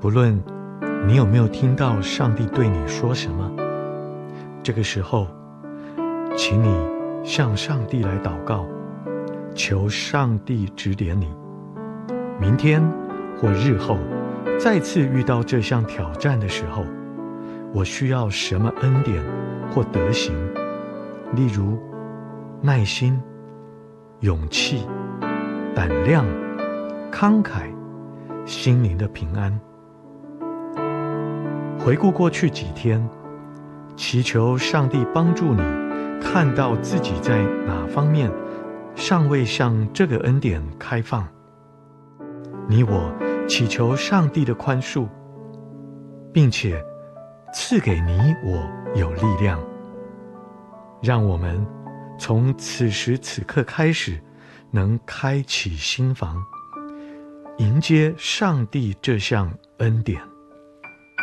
不论你有没有听到上帝对你说什么，这个时候，请你向上帝来祷告，求上帝指点你。明天或日后再次遇到这项挑战的时候，我需要什么恩典或德行，例如耐心、勇气、胆量、慷慨、心灵的平安。回顾过去几天，祈求上帝帮助你看到自己在哪方面尚未向这个恩典开放。你我祈求上帝的宽恕，并且赐给你我有力量，让我们从此时此刻开始能开启心房，迎接上帝这项恩典。